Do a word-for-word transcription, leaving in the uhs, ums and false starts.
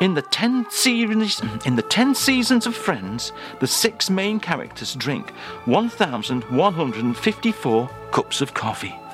In the ten series, in the ten seasons of Friends, the six main characters drink one thousand one hundred fifty-four cups of coffee.